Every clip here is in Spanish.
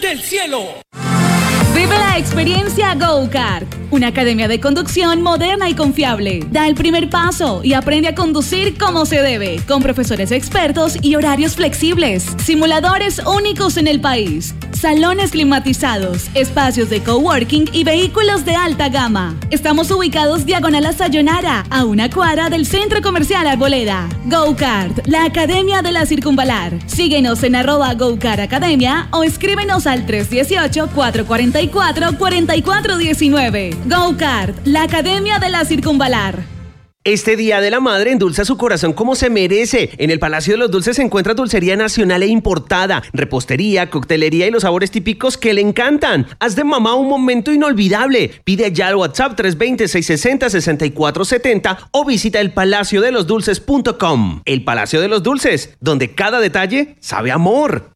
del cielo. Vive la experiencia Go-Kart, una academia de conducción moderna y confiable. Da el primer paso y aprende a conducir como se debe, con profesores expertos y horarios flexibles, simuladores únicos en el país, salones climatizados, espacios de coworking y vehículos de alta gama. Estamos ubicados diagonal a Sayonara, a una cuadra del Centro Comercial Arboleda. Go-Kart, la academia de la Circunvalar. Síguenos en @Go-Kart Academia o escríbenos al 318-444-4419. Go-Kart, la academia de la Circunvalar. Este Día de la Madre endulza su corazón como se merece. En el Palacio de los Dulces se encuentra dulcería nacional e importada, repostería, coctelería y los sabores típicos que le encantan. Haz de mamá un momento inolvidable. Pide ya al WhatsApp 320-660-6470 o visita elpalaciodelosdulces.com. El Palacio de los Dulces, donde cada detalle sabe amor.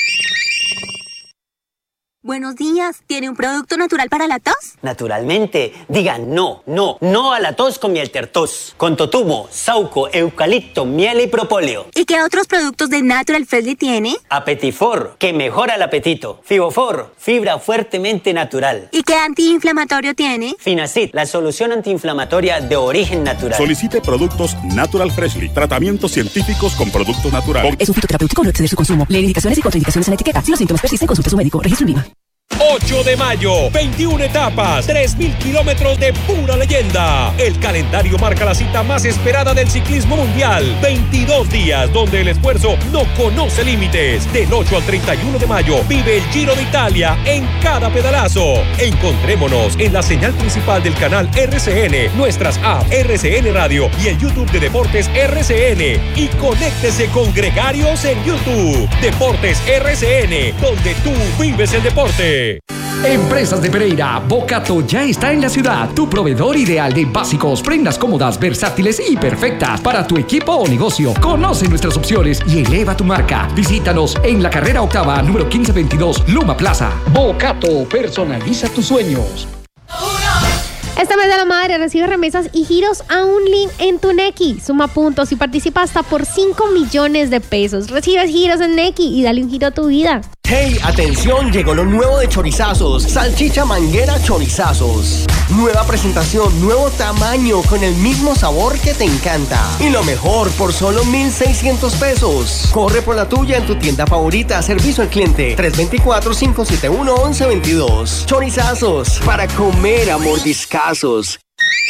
Buenos días. ¿Tiene un producto natural para la tos? Naturalmente. Digan no a la tos con miel tertos. Con totumo, sauco, eucalipto, miel y propóleo. ¿Y qué otros productos de Natural Freshly tiene? Apetifor, que mejora el apetito. Fibofor, fibra fuertemente natural. ¿Y qué antiinflamatorio tiene? Finacid, la solución antiinflamatoria de origen natural. Solicite productos Natural Freshly. Tratamientos científicos con productos naturales. Es un fitoterapéutico, no exceder su consumo. Lee indicaciones y contraindicaciones en la etiqueta. Si los síntomas persisten, consulte a su médico. Registro en Viva. 8 de mayo, 21 etapas, 3.000 kilómetros de pura leyenda. El calendario marca la cita más esperada del ciclismo mundial. 22 días donde el esfuerzo no conoce límites. Del 8 al 31 de mayo, vive el Giro de Italia en cada pedalazo. Encontrémonos en la señal principal del canal RCN, nuestras apps RCN Radio y el YouTube de Deportes RCN. Y conéctese con Gregarios en YouTube. Deportes RCN, donde tú vives el deporte. Empresas de Pereira, Bocato ya está en la ciudad. Tu proveedor ideal de básicos, prendas cómodas, versátiles y perfectas para tu equipo o negocio. Conoce nuestras opciones y eleva tu marca. Visítanos en la carrera octava, número 1522, Luma Plaza. Bocato, personaliza tus sueños. Este mes de la madre recibe remesas y giros a un link en tu Nequi. Suma puntos y participa hasta por 5 millones de pesos. Recibes giros en Nequi y dale un giro a tu vida. ¡Hey! ¡Atención! Llegó lo nuevo de Chorizazos. Salchicha manguera Chorizazos. Nueva presentación, nuevo tamaño, con el mismo sabor que te encanta. Y lo mejor, por solo 1,600 pesos. Corre por la tuya en tu tienda favorita. Servicio al cliente 324-571-1122. Chorizazos, para comer a mordiscazos.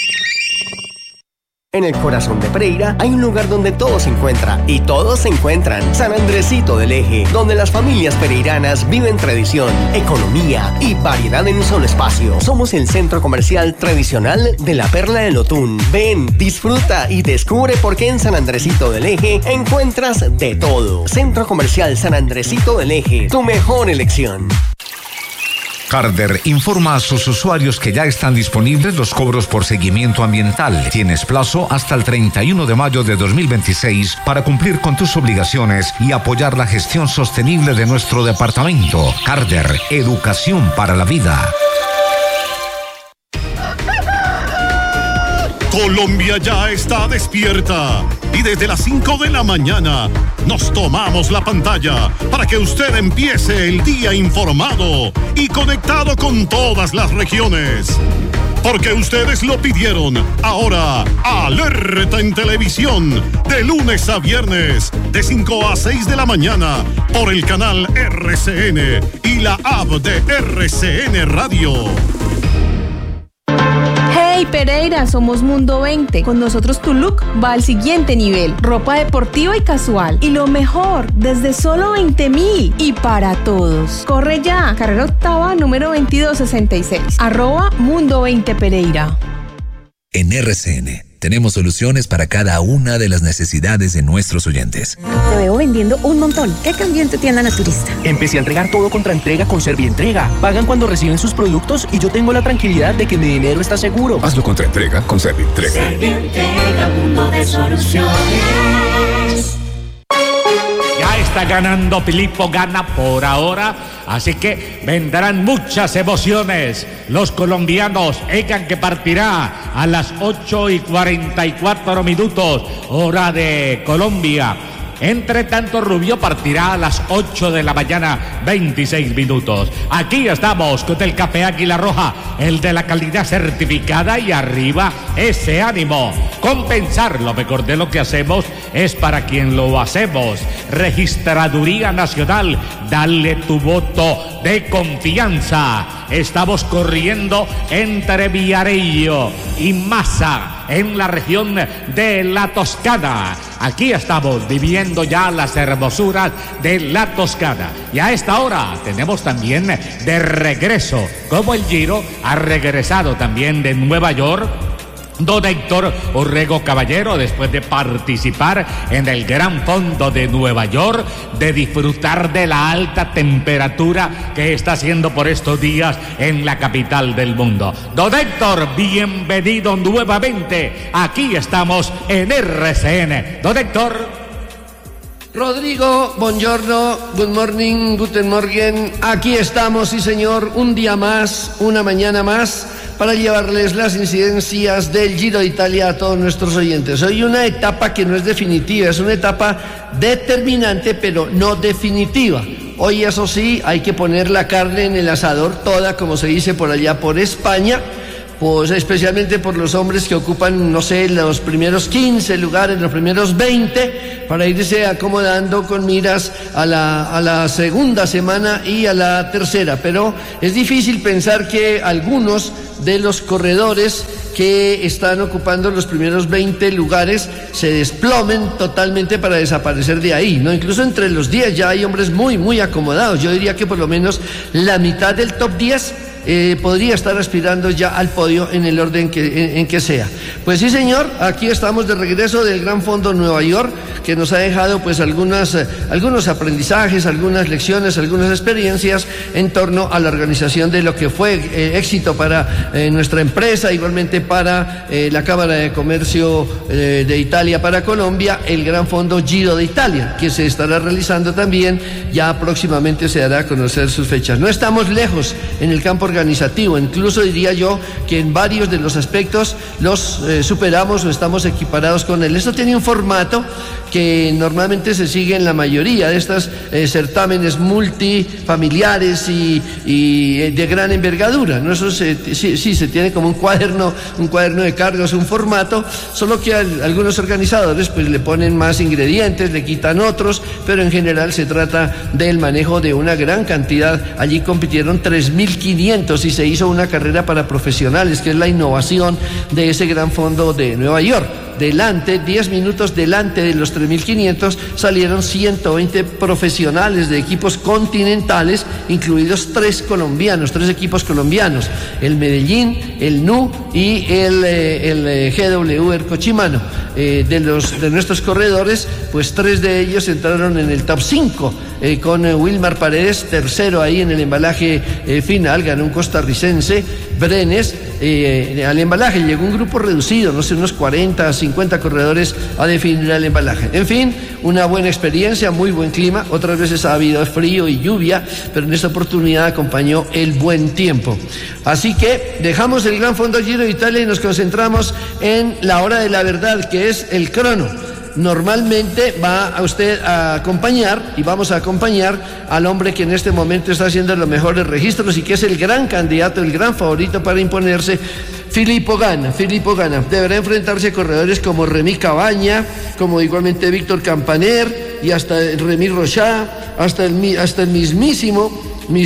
En el corazón de Pereira hay un lugar donde todo se encuentra y todos se encuentran. San Andresito del Eje, donde las familias pereiranas viven tradición, economía y variedad en un solo espacio. Somos el centro comercial tradicional de la Perla del Otún. Ven, disfruta y descubre por qué en San Andresito del Eje encuentras de todo. Centro Comercial San Andresito del Eje, tu mejor elección. Carder informa a sus usuarios que ya están disponibles los cobros por seguimiento ambiental. Tienes plazo hasta el 31 de mayo de 2026 para cumplir con tus obligaciones y apoyar la gestión sostenible de nuestro departamento. Carder, educación para la vida. Colombia ya está despierta y desde las 5 de la mañana nos tomamos la pantalla para que usted empiece el día informado y conectado con todas las regiones. Porque ustedes lo pidieron. Ahora, Alerta en Televisión, de lunes a viernes, de 5 a 6 de la mañana, por el canal RCN y la app de RCN Radio. Hey Pereira, somos Mundo 20. Con nosotros tu look va al siguiente nivel. Ropa deportiva y casual. Y lo mejor, desde solo 20,000. Y para todos. Corre ya. Carrera octava, número 2266. @Mundo 20 Pereira. En RCN tenemos soluciones para cada una de las necesidades de nuestros oyentes. Te veo vendiendo un montón. ¿Qué cambió en tu tienda naturista? Empecé a entregar todo contra entrega con Servientrega. Pagan cuando reciben sus productos y yo tengo la tranquilidad de que mi dinero está seguro. Hazlo contra entrega con Servientrega. Servientrega, mundo de soluciones. Ya está ganando Filippo, gana por ahora, así que vendrán muchas emociones. Los colombianos, Egan, que partirá a las 8:44 hora de Colombia. Entre tanto, Rubio partirá a las 8 de la mañana, 26 minutos. Aquí estamos con el café Águila Roja, el de la calidad certificada, y arriba ese ánimo. Compensar lo mejor de lo que hacemos es para quien lo hacemos. Registraduría Nacional, dale tu voto de confianza. Estamos corriendo entre Villarejo y Massa, en la región de la Toscana. Aquí estamos viviendo ya las hermosuras de la Toscana. Y a esta hora tenemos también de regreso, como el Giro ha regresado también de Nueva York, don Héctor Orrego Caballero, después de participar en el Gran Fondo de Nueva York, de disfrutar de la alta temperatura que está haciendo por estos días en la capital del mundo. Don Héctor, bienvenido nuevamente. Aquí estamos en RCN. Don Héctor. Rodrigo, buongiorno, good morning, guten morgen. Aquí estamos, sí señor, un día más, una mañana más, para llevarles las incidencias del Giro de Italia a todos nuestros oyentes. Hoy una etapa que no es definitiva, es una etapa determinante, pero no definitiva. Hoy, eso sí, hay que poner la carne en el asador toda, como se dice por allá por España, pues especialmente por los hombres que ocupan, no sé, los primeros 15 lugares, los primeros 20, para irse acomodando con miras a la segunda semana y a la tercera. Pero es difícil pensar que algunos de los corredores que están ocupando los primeros 20 lugares se desplomen totalmente para desaparecer de ahí, ¿no? Incluso entre los 10 ya hay hombres muy, muy acomodados. Yo diría que por lo menos la mitad del top 10 podría estar aspirando ya al podio en el orden en que sea. Pues sí, señor, aquí estamos de regreso del Gran Fondo Nueva York, que nos ha dejado pues algunos aprendizajes, algunas lecciones, algunas experiencias en torno a la organización de lo que fue éxito para nuestra empresa, igualmente para la Cámara de Comercio de Italia para Colombia, el Gran Fondo Giro de Italia, que se estará realizando también, ya próximamente se dará a conocer sus fechas. No estamos lejos en el campo organizativo, incluso diría yo que en varios de los aspectos los superamos o estamos equiparados con él. Esto tiene un formato que normalmente se sigue en la mayoría de estos certámenes multifamiliares y de gran envergadura, ¿no? Eso sí se tiene como un cuaderno de cargos, un formato, solo que algunos organizadores pues le ponen más ingredientes, le quitan otros, pero en general se trata del manejo de una gran cantidad. Allí compitieron 3.500 y se hizo una carrera para profesionales, que es la innovación de ese Gran Fondo de Nueva York. 10 minutos delante de los 3.500 salieron 120 profesionales de equipos continentales, incluidos 3 equipos colombianos, el Medellín, el NU y el GW Ercochimano. De nuestros corredores, pues 3 de ellos entraron en el top 5, con Wilmar Paredes, tercero ahí en el embalaje final, ganó un costarricense, Brenes. Al embalaje llegó un grupo reducido, no sé, unos 40, 50 corredores a definir el embalaje. En fin, una buena experiencia, muy buen clima. Otras veces ha habido frío y lluvia, pero en esta oportunidad acompañó el buen tiempo. Así que dejamos el Gran Fondo Giro de Italia y nos concentramos en la hora de la verdad, que es el crono. Normalmente va a usted a acompañar, y vamos a acompañar al hombre que en este momento está haciendo los mejores registros y que es el gran candidato, el gran favorito para imponerse, Filippo Ganna. Deberá enfrentarse a corredores como Remy Cabaña, como igualmente Víctor Campaner y hasta Remy Rochat, hasta el mismísimo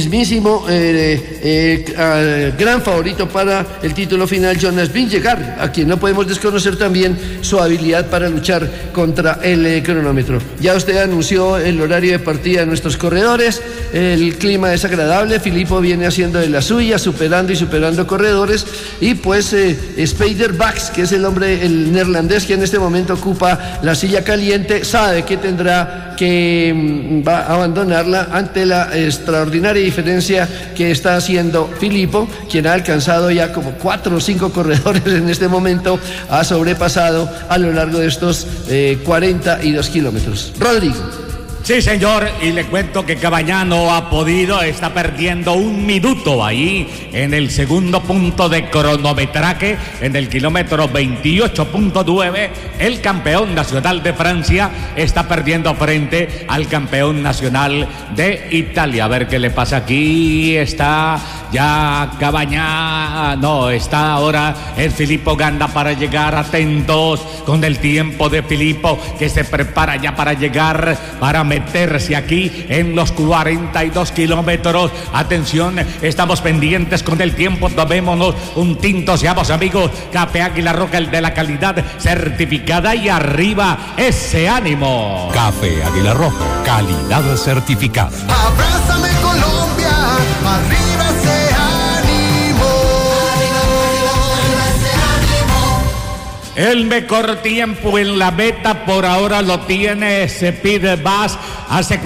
gran favorito para el título final, Jonas Vingegaard, a quien no podemos desconocer también su habilidad para luchar contra el cronómetro. Ya usted anunció el horario de partida de nuestros corredores, el clima es agradable, Filippo viene haciendo de la suya, superando corredores, y pues Speider Bax, que es el neerlandés que en este momento ocupa la silla caliente, sabe que tendrá que va a abandonarla ante la extraordinaria diferencia que está haciendo Filippo, quien ha alcanzado ya como 4 o 5 corredores en este momento, ha sobrepasado a lo largo de estos 42 kilómetros. Rodrigo. Sí, señor, y le cuento que Cabañá no ha podido, está perdiendo 1 minuto ahí en el segundo punto de cronometraje, en el kilómetro 28.9, el campeón nacional de Francia está perdiendo frente al campeón nacional de Italia. A ver qué le pasa aquí, está ya Cabañá, no, está ahora el Filippo Ganna para llegar, atentos con el tiempo de Filippo, que se prepara ya para llegar, para meterse aquí en los 42 kilómetros. Atención, estamos pendientes con el tiempo, tomémonos un tinto, seamos amigos. Café Águila Roja, el de la calidad certificada, y arriba ese ánimo. Café Águila Roja, calidad certificada. Abrázame Colombia, arriba ese ánimo. Arriba ese ánimo. El mejor tiempo en la meta por ahora lo tiene Speed Bus, hace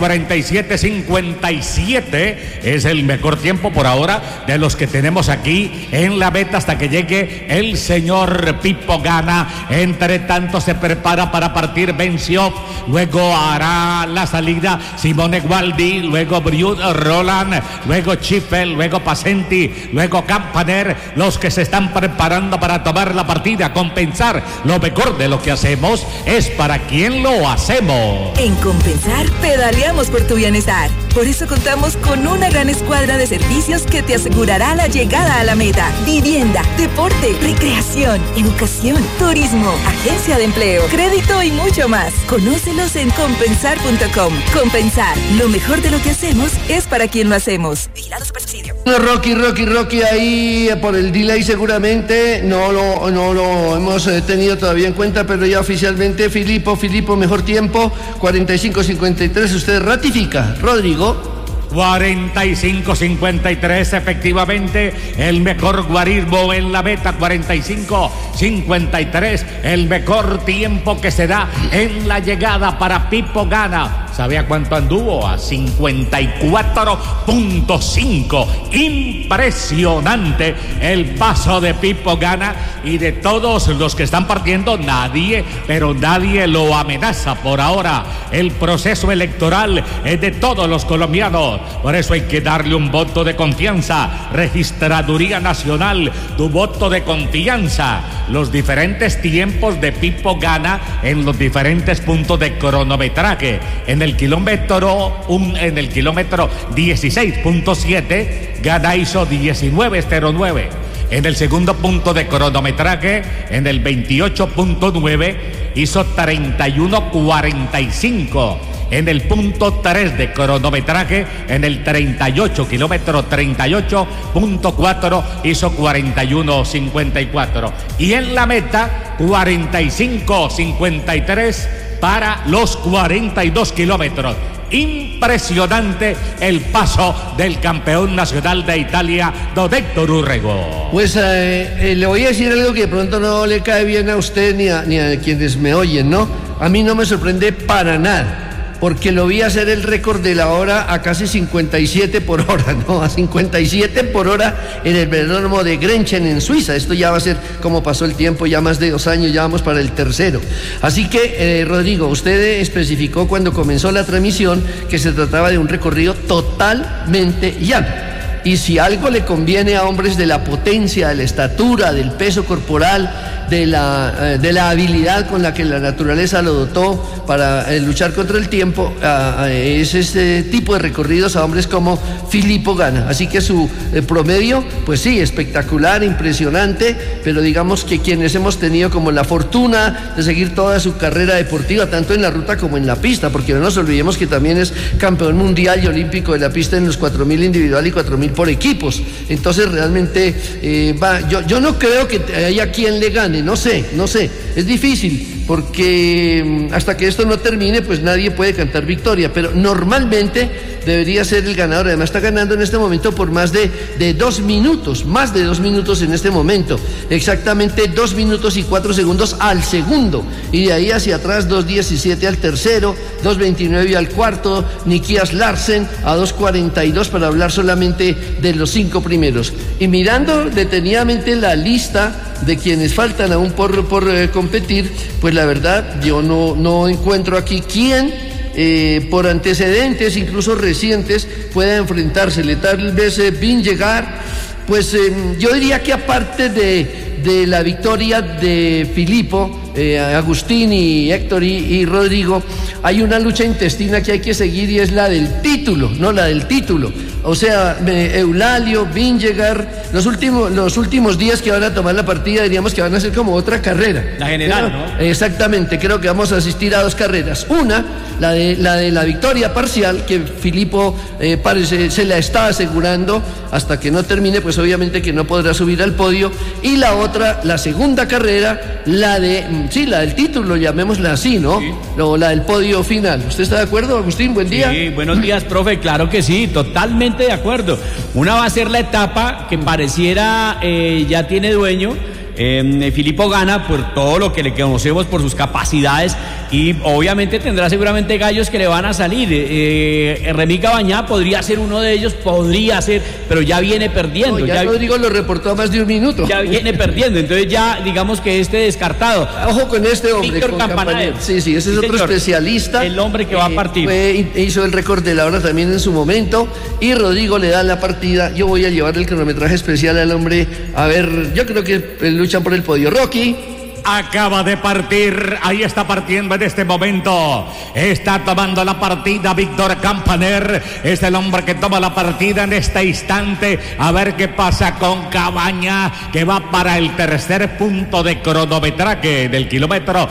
47.57, es el mejor tiempo por ahora de los que tenemos aquí en la meta hasta que llegue el señor Pippo Ganna. Entre tanto se prepara para partir Benziov, luego hará la salida Simone Gualdi, luego Briut Roland, luego Schiffel, luego Pasenti, luego Campaner, los que se están preparando para tomar la partida. Compensar, lo mejor de lo que hacemos es para quien lo hacemos. En Compensar pedaleamos por tu bienestar. Por eso contamos con una gran escuadra de servicios que te asegurará la llegada a la meta. Vivienda, deporte, recreación, educación, turismo, agencia de empleo, crédito y mucho más. Conócelos en compensar.com. Compensar, lo mejor de lo que hacemos es para quien lo hacemos. Vigilado Supersubsidio. Rocky, ahí por el delay seguramente no lo hemos tenido todavía en cuenta, pero ya oficialmente Filippo, mejor tiempo, 45.53, usted ratifica, Rodrigo. 45.53, efectivamente, el mejor guarismo en la meta. 45.53, el mejor tiempo que se da en la llegada para Pippo Ganna. ¿Sabe a cuánto anduvo? A 54.5. Impresionante el paso de Pippo Ganna, y de todos los que están partiendo, nadie lo amenaza por ahora. El proceso electoral es de todos los colombianos. Por eso hay que darle un voto de confianza. Registraduría Nacional, tu voto de confianza. Los diferentes tiempos de Pippo Ganna en los diferentes puntos de cronometraje. En el kilómetro 16.7, Ganna hizo 19.09. En el segundo punto de cronometraje, en el 28.9, hizo 31.45. En el punto 3 de cronometraje, en el 38, kilómetro 38.4, hizo 41.54. Y en la meta, 45.53 para los 42 kilómetros. Impresionante el paso del campeón nacional de Italia, don Héctor Urrego. Pues le voy a decir algo que de pronto no le cae bien a usted ni a quienes me oyen, ¿no? A mí no me sorprende para nada, porque lo vi hacer el récord de la hora a casi 57 por hora, ¿no? A 57 por hora en el velódromo de Grenchen en Suiza. Esto ya va a ser, como pasó el tiempo, ya más de 2 años, ya vamos para el tercero. Así que, Rodrigo, usted especificó cuando comenzó la transmisión que se trataba de un recorrido totalmente llano. Y si algo le conviene a hombres de la potencia, de la estatura, del peso corporal, de la habilidad con la que la naturaleza lo dotó para luchar contra el tiempo, es este tipo de recorridos a hombres como Filippo Ganna. Así que su promedio, pues sí, espectacular, impresionante, pero digamos que quienes hemos tenido como la fortuna de seguir toda su carrera deportiva, tanto en la ruta como en la pista, porque no nos olvidemos que también es campeón mundial y olímpico de la pista en los 4.000 individual y 4.000 por equipos. Entonces realmente yo no creo que haya quien le gane, no sé, es difícil, porque hasta que esto no termine, pues nadie puede cantar victoria, pero normalmente debería ser el ganador. Además está ganando en este momento por más de 2 minutos, más de 2 minutos en este momento, exactamente 2 minutos y 4 segundos al segundo, y de ahí hacia atrás 2.17 al tercero, 2.29 al cuarto, Nikias Larsen a 2.42, para hablar solamente de los 5 primeros. Y mirando detenidamente la lista de quienes faltan aún por competir, pues la verdad yo no encuentro aquí quién por antecedentes, incluso recientes, pueda enfrentársele. Tal vez Vingegaard, pues yo diría que aparte de la victoria de Filippo, Agustín y Héctor y Rodrigo, hay una lucha intestina que hay que seguir y es la del título, ¿no? La del título. O sea, Eulalio, Vingegaard, los últimos días que van a tomar la partida diríamos que van a ser como otra carrera. La general, ¿no? Exactamente, creo que vamos a asistir a dos carreras. Una, la de la victoria parcial, que Filippo parece se la está asegurando hasta que no termine, pues obviamente que no podrá subir al podio. Y la otra, la segunda carrera, la del título, llamémosla así, ¿no? Sí. No, la del podio final. ¿Usted está de acuerdo, Agustín? Buen día. Sí, buenos días, profe. Claro que sí, totalmente de acuerdo. Una va a ser la etapa que pareciera ya tiene dueño. Filippo gana por todo lo que le conocemos, por sus capacidades, y obviamente tendrá seguramente gallos que le van a salir. Remy Cavagna podría ser uno de ellos, pero ya viene perdiendo. No, ya Rodrigo lo reportó a más de un minuto. Ya viene perdiendo, entonces ya digamos que descartado. Ojo con este hombre, Víctor Campaner. Sí, ese es otro especialista. El hombre que va a partir. Hizo el récord de la hora también en su momento, y Rodrigo le da la partida. Yo voy a llevar el cronometraje especial al hombre. A ver, yo creo que luchan por el podio. Rocky. Acaba de partir, ahí está partiendo en este momento, está tomando la partida Víctor Campaner, es el hombre que toma la partida en este instante. A ver qué pasa con Cavagna, que va para el tercer punto de cronometraje del kilómetro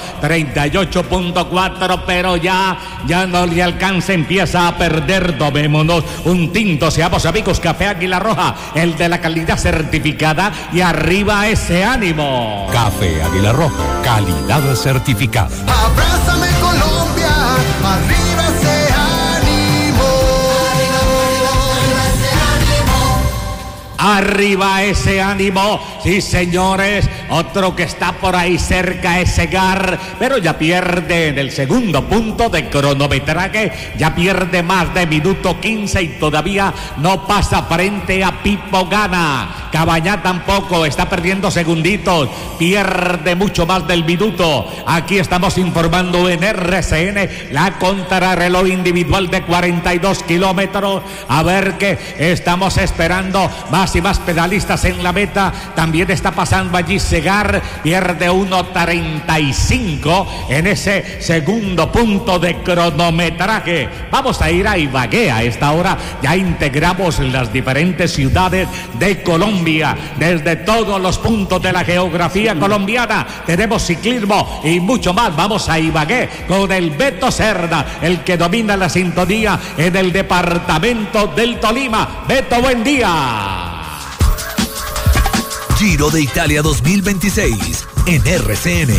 38.4, pero ya no le alcanza, empieza a perder. Tomémonos un tinto, seamos amigos, Café Águila Roja, el de la calidad certificada, y arriba ese ánimo. Café Águila Roja, calidad certificada. Abrázame Colombia, arriba ese ánimo. Arriba ese ánimo, sí señores, otro que está por ahí cerca es Segar, pero ya pierde en el segundo punto de cronometraje, ya pierde más de minuto 15 y todavía no pasa frente a Pipo Gana. Cavagna tampoco, está perdiendo segunditos, pierde mucho más del minuto. Aquí estamos informando en RCN la contrarreloj individual de 42 kilómetros. A ver qué estamos esperando, más y más pedalistas en la meta. También está pasando allí Segar, pierde 1:35 en ese segundo punto de cronometraje. Vamos a ir a Ibagué a esta hora. Ya integramos las diferentes ciudades de Colombia, desde todos los puntos de la geografía colombiana. Tenemos ciclismo y mucho más. Vamos a Ibagué con el Beto Cerda, el que domina la sintonía en el departamento del Tolima. Beto, buen día. Giro de Italia 2026 en RCN.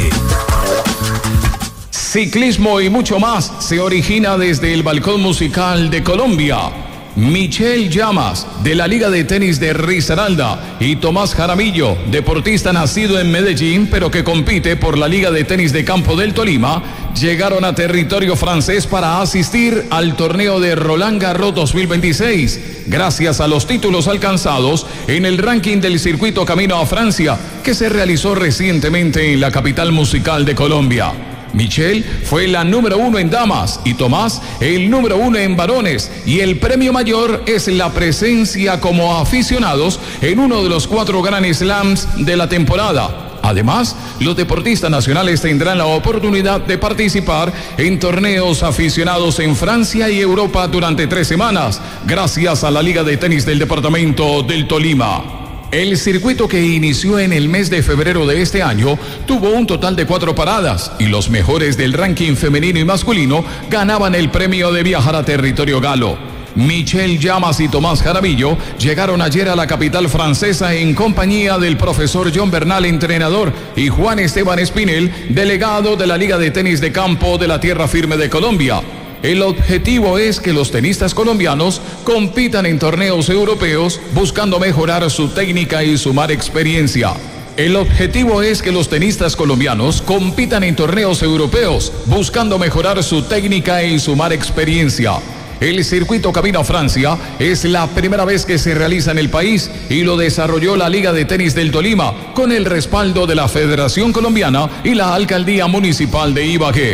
Ciclismo y mucho más se origina desde el balcón musical de Colombia. Michel Llamas, de la Liga de Tenis de Risaralda, y Tomás Jaramillo, deportista nacido en Medellín, pero que compite por la Liga de Tenis de Campo del Tolima, llegaron a territorio francés para asistir al torneo de Roland Garros 2026, gracias a los títulos alcanzados en el ranking del circuito Camino a Francia, que se realizó recientemente en la capital musical de Colombia. Michelle fue la número 1 en damas y Tomás el número 1 en varones, y el premio mayor es la presencia como aficionados en uno de los 4 Grand Slams de la temporada. Además, los deportistas nacionales tendrán la oportunidad de participar en torneos aficionados en Francia y Europa durante 3 semanas, gracias a la Liga de Tenis del Departamento del Tolima. El circuito, que inició en el mes de febrero de este año, tuvo un total de 4 paradas, y los mejores del ranking femenino y masculino ganaban el premio de viajar a territorio galo. Michel Llamas y Tomás Jaramillo llegaron ayer a la capital francesa en compañía del profesor John Bernal, entrenador, y Juan Esteban Espinel, delegado de la Liga de Tenis de Campo de la Tierra Firme de Colombia. El objetivo es que los tenistas colombianos compitan en torneos europeos, buscando mejorar su técnica y sumar experiencia. El objetivo es que los tenistas colombianos compitan en torneos europeos, buscando mejorar su técnica y sumar experiencia. El circuito Camino a Francia es la primera vez que se realiza en el país, y lo desarrolló la Liga de Tenis del Tolima con el respaldo de la Federación Colombiana y la Alcaldía Municipal de Ibagué.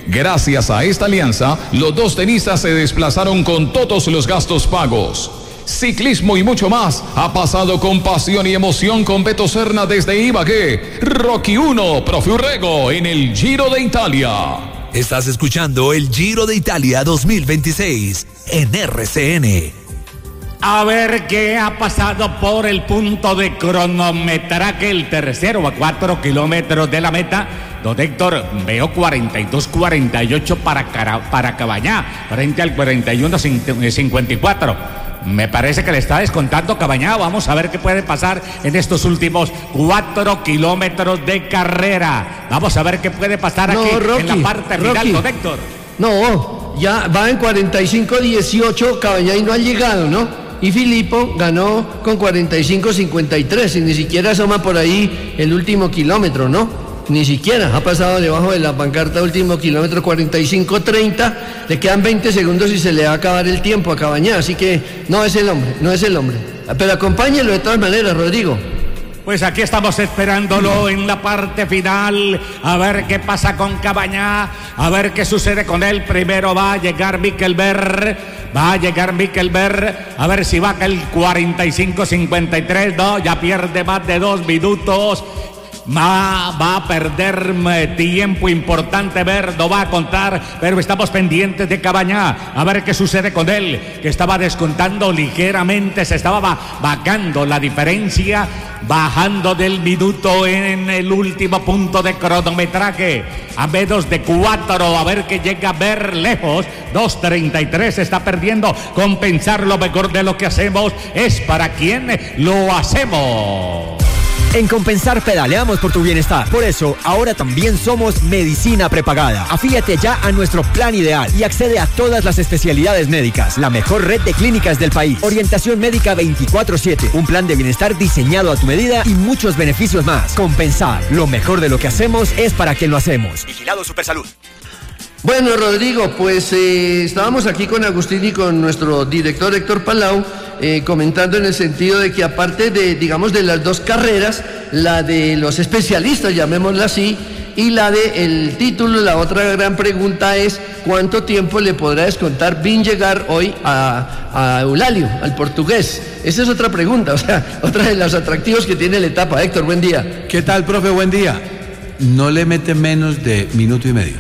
Gracias a esta alianza, los dos tenistas se desplazaron con todos los gastos pagos. Ciclismo y mucho más ha pasado con pasión y emoción con Beto Serna desde Ibagué. Rocky 1, Profe Urrego en el Giro de Italia. Estás escuchando el Giro de Italia 2026 en RCN. A ver qué ha pasado por el punto de cronometraje, el tercero a 4 kilómetros de la meta. Don Héctor, veo 42-48 para Cabañá, frente al 41-54. Me parece que le está descontando Cabañá. Vamos a ver qué puede pasar en estos últimos 4 kilómetros de carrera. Vamos a ver qué puede pasar aquí en la parte final, don Héctor. No, ya va en 45-18, Cabañá y no ha llegado, ¿no? Y Filippo ganó con 45-53 y ni siquiera asoma por ahí el último kilómetro, ¿no? Ni siquiera ha pasado debajo de la pancarta último kilómetro 45-30. Le quedan 20 segundos y se le va a acabar el tiempo a Cabañá, así que no es el hombre. Pero acompáñelo de todas maneras, Rodrigo. Pues aquí estamos esperándolo en la parte final, a ver qué pasa con Cabañá, a ver qué sucede con él. Primero va a llegar Mikkelberg, a ver si baja el 45-53, no, ya pierde más de 2 minutos. Va a perder tiempo importante, no va a contar, pero estamos pendientes de Cabañá, a ver qué sucede con él, que estaba descontando ligeramente, se estaba bajando la diferencia, bajando del minuto en el último punto de cronometraje, a menos de 4, a ver que llega a ver lejos, 2:33 se está perdiendo. Compensar lo mejor de lo que hacemos es para quien lo hacemos. En Compensar pedaleamos por tu bienestar. Por eso, ahora también somos Medicina Prepagada. Afíliate ya a nuestro plan ideal y accede a todas las especialidades médicas. La mejor red de clínicas del país. Orientación médica 24/7. Un plan de bienestar diseñado a tu medida y muchos beneficios más. Compensar. Lo mejor de lo que hacemos es para quien lo hacemos. Vigilado Supersalud. Bueno, Rodrigo, pues estábamos aquí con Agustín y con nuestro director Héctor Palau, comentando en el sentido de que aparte de, digamos, de las dos carreras, la de los especialistas, llamémosla así, y la de el título, la otra gran pregunta es ¿cuánto tiempo le podrá descontar Vingegaard hoy a Eulalio, al portugués? Esa es otra pregunta, o sea, otra de los atractivos que tiene la etapa. Héctor, buen día. ¿Qué tal, profe? Buen día. No le mete menos de minuto y medio.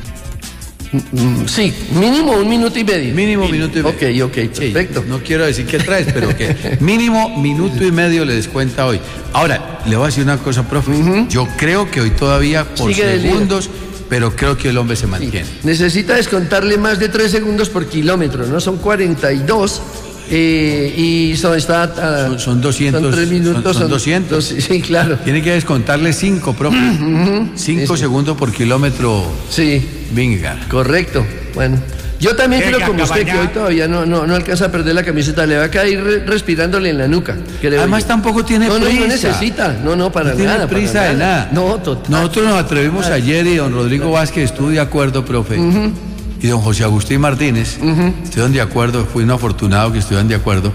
Sí, mínimo 1 minuto y medio. Mínimo minuto y medio. Ok, perfecto. Sí, no quiero decir qué traes, pero que mínimo minuto y medio le descuenta hoy. Ahora, le voy a decir una cosa, profe. Yo creo que hoy todavía por segundos, pero creo que el hombre se mantiene. Sí. Necesita descontarle más de 3 segundos por kilómetro, ¿no? Son 42. Y son 200. Son 3 minutos. Son 200. Sí, claro. Tiene que descontarle 5, profe. 5 segundos por kilómetro. Sí. Vingegaard. Correcto. Bueno. Yo también creo como usted que hoy todavía no alcanza a perder la camiseta, le va a caer respirándole en la nuca. Además tampoco tiene prisa. No necesita, para nada. No tiene prisa de nada. No, total. Nosotros nos atrevimos ayer y don Rodrigo Vázquez estuvo de acuerdo, profe. Y don José Agustín Martínez, estuvieron de acuerdo, fui un afortunado que estuvieran de acuerdo,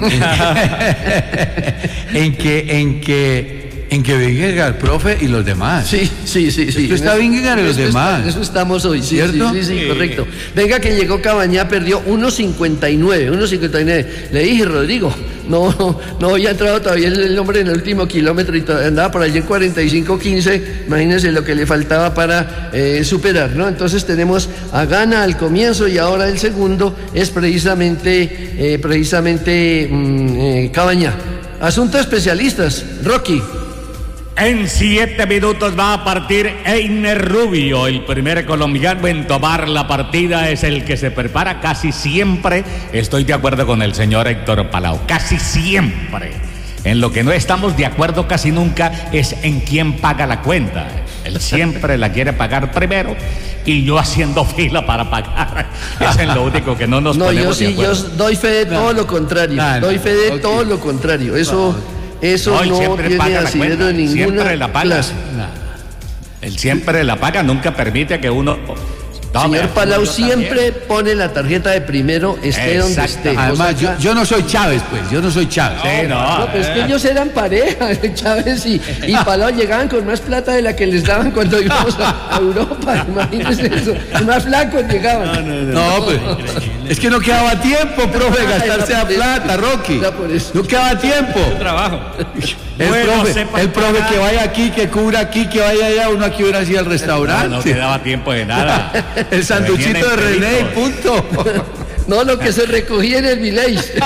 en que Vingegaard, profe, y los demás. Sí. Esto está Vingegaard y los demás. Eso estamos hoy, ¿cierto? Sí, correcto. Venga que llegó Cabañá, perdió 1:59. Le dije, Rodrigo, no había entrado todavía el hombre en el último kilómetro y andaba por allí en 45:15. Imagínense lo que le faltaba para superar, ¿no? Entonces tenemos a Gana al comienzo y ahora el segundo es precisamente Cabañá. Asunto especialistas, Rocky. En 7 minutos va a partir Einer Rubio, el primer colombiano en tomar la partida, es el que se prepara casi siempre. Estoy de acuerdo con el señor Héctor Palau, casi siempre. En lo que no estamos de acuerdo casi nunca es en quién paga la cuenta. Él siempre la quiere pagar primero y yo haciendo fila para pagar. Es en lo único que no nos ponemos de acuerdo. Yo doy fe de todo lo contrario. Todo lo contrario. Eso no tiene asidero de ninguna siempre la paga. Él siempre la paga, nunca permite que uno Señor Palau siempre pone la tarjeta de primero, esté donde esté. Además, yo no soy Chávez, pues, yo no soy Chávez. No, pues es que ellos eran pareja, Chávez y Palau llegaban con más plata de la que les daban cuando íbamos a Europa, imagínense eso, más flacos llegaban. No, pues, es que no quedaba tiempo, profe, de gastarse la plata, Rocky. No quedaba tiempo. Trabajo. El profe que vaya aquí, que cubra aquí, que vaya allá, uno aquí hubiera sido al restaurante. No quedaba tiempo de nada. El sanduchito de René y punto. No, lo que se recogía en el Village.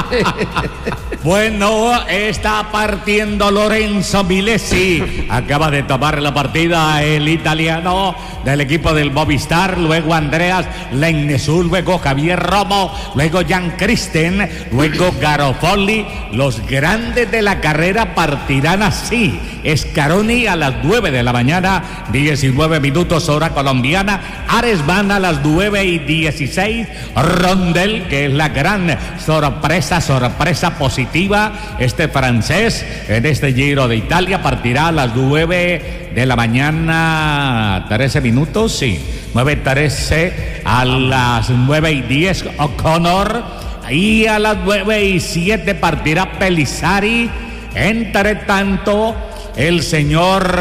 Bueno, está partiendo Lorenzo Milesi. Acaba de tomar la partida el italiano del equipo del Movistar. Luego Andreas Lennesul, luego Javier Romo, luego Jan Christen, luego Garofoli. Los grandes de la carrera partirán así. Scaroni a las 9 de la mañana, 19 minutos hora colombiana. Ares van a las 9:16. Rondel, que es la gran sorpresa positiva, este francés en este Giro de Italia, partirá a las 9 de la mañana, 13 minutos, sí, 9:13, a las 9:10 O'Connor, y a las 9:07 partirá Pellizzari. Entre tanto, el señor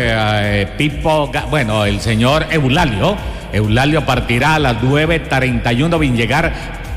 el señor Eulalio partirá a las 9:31, Vingegaard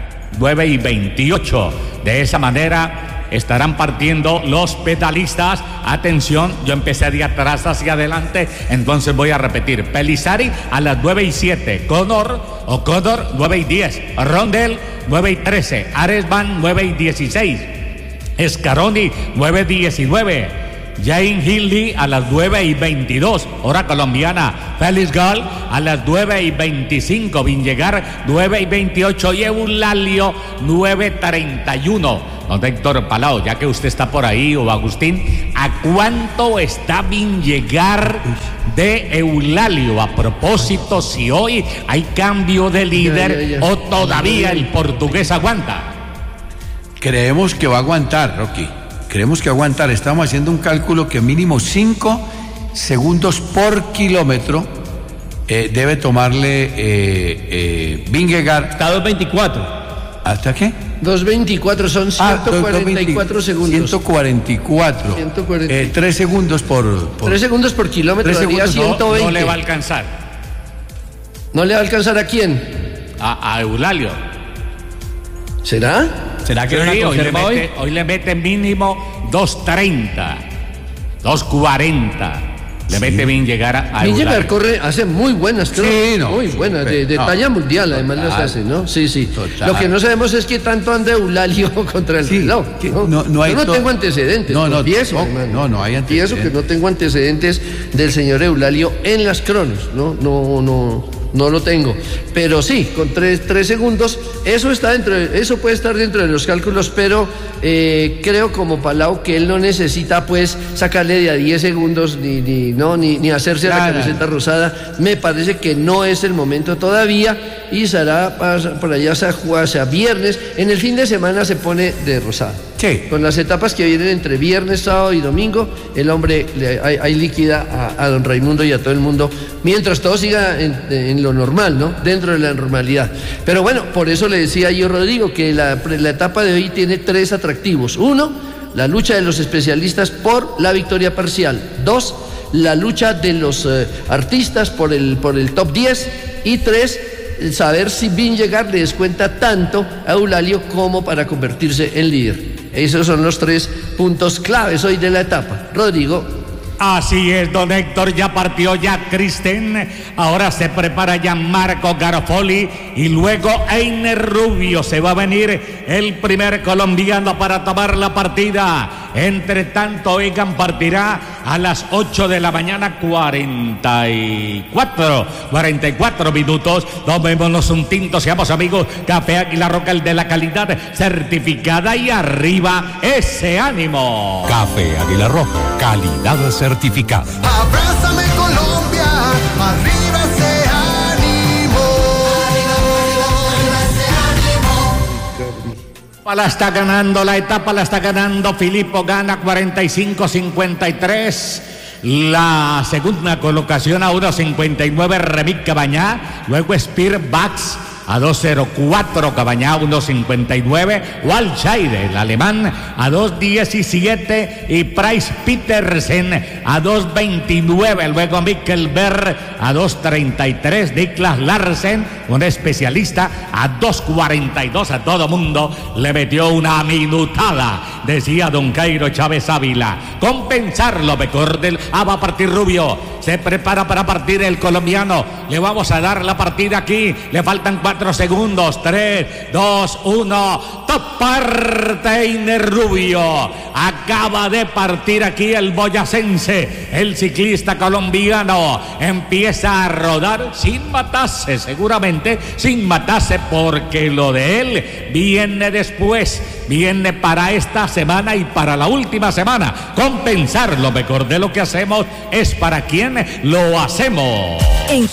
9:28. De esa manera estarán partiendo los pedalistas. Atención, yo empecé de atrás hacia adelante, entonces voy a repetir. Pellizzari a las 9:07, O'Connor 9:10, Rondel 9:13, Ares van 9:16, Scaroni 9:19. Jane Hindley a las 9:22, hora colombiana. Félix Gall a las 9:25, Vingegaard 9:28 y Eulalio 9:31. Don Héctor Palau, ya que usted está por ahí, o Agustín, ¿a cuánto está Vingegaard de Eulalio? A propósito, si hoy hay cambio de líder o todavía el portugués aguanta. Creemos que va a aguantar, Rocky. Creemos que aguantar. Estamos haciendo un cálculo que mínimo 5 segundos por kilómetro debe tomarle Vingegaard. Está 2:24. ¿Hasta qué? 2:24, son 144 segundos. 144. 3 segundos por 3 segundos por kilómetro, daría 120. No le va a alcanzar. ¿No le va a alcanzar a quién? A Eulalio. ¿Será? ¿Será que sí, hoy le mete mínimo 2:30, 2:40. Le mete Vingegaard a Vingegaard corre, hace muy buenas, muy buenas, de talla mundial, además las hace, ¿no? Sí. Total. Lo que no sabemos es que tanto anda Eulalio contra el reloj. No tengo antecedentes. No hay antecedentes. Y eso que no tengo antecedentes del señor Eulalio en las cronos, no lo tengo, pero sí, con 3 segundos, eso puede estar dentro de los cálculos, pero creo como Palau que él no necesita pues sacarle de a 10 segundos ni hacerse la camiseta rosada. Me parece que no es el momento todavía y será por allá hacia viernes. En el fin de semana se pone de rosada. Sí. Con las etapas que vienen entre viernes, sábado y domingo, el hombre hay líquida a don Raimundo y a todo el mundo, mientras todo siga en lo normal, ¿no? Dentro de la normalidad. Pero bueno, por eso le decía yo, Rodrigo, que la etapa de hoy tiene 3 atractivos. 1, la lucha de los especialistas por la victoria parcial. 2, la lucha de los artistas por el top 10. Y 3, saber si Vingegaard le descuenta tanto a Eulalio como para convertirse en líder. Esos son los 3 puntos claves hoy de la etapa. Rodrigo. Así es, don Héctor, ya partió Jan Christen, ahora se prepara Gianmarco Garofoli y luego Einer Rubio. Se va a venir el primer colombiano para tomar la partida. Entre tanto, Egan partirá a las 8 de la mañana, 44 minutos. Tomémonos un tinto, seamos amigos. Café Águila Roja, el de la calidad certificada, y arriba ese ánimo. Café Águila Roja, calidad certificada. Abrázame Colombia, arriba ese ánimo. La está ganando la etapa, la está ganando Filippo Ganna, 45-53. La segunda colocación a 1.59 Remy Cabañá, luego Spear Bax a 2.04 Cabañá, 1.59 Walscheide, el alemán, a 2.17 y Price Petersen a 2.29, luego Mikkel Berg a 2.33, Niklas Larsen, un especialista, a 2.42. A todo mundo le metió una minutada, decía don Cairo Chávez Ávila. Compensarlo, mejor va a partir Rubio, se prepara para partir el colombiano, le vamos a dar la partida aquí, le faltan 4 segundos, 3, 2, 1, parte Einer Rubio, acaba de partir aquí el boyacense, el ciclista colombiano, empieza a rodar sin matarse, seguramente sin matarse, porque lo de él viene después, viene para esta semana y para la última semana. Compensar lo mejor de lo que hacemos es para quien lo hacemos.